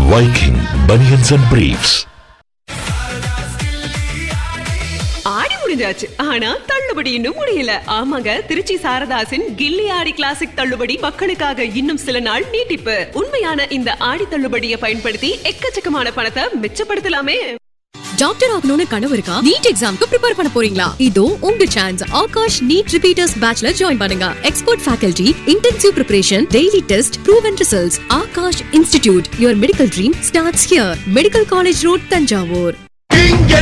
Viking Bunions and Briefs. ஆடி முடிஞ்சாச்சு, ஆனா தள்ளுபடி இன்னும் முடியல. ஆமாங்க, திருச்சி சாரதாசின் கில்லி ஆடி கிளாசிக் தள்ளுபடி மக்களுக்காக இன்னும் சில நாள் நீட்டிப்பு. உண்மையான இந்த ஆடி தள்ளுபடியை பயன்படுத்தி எக்கச்சக்கமான பணத்தை மிச்சப்படுத்தலாமே. டாக்டர் ஆகணும்னு கனவு இருக்கா? நீட் எக்ஸாம்க்கு ப்ரிப்பேர் பண்ண போறீங்களா? இதோ உங்க chance. Akash NEET repeaters பேட்ச்ல join பண்ணுங்க. Expert faculty, intensive preparation, daily test, proven results. Akash institute. Your medical dream starts here. Medical college road, Thanjavur.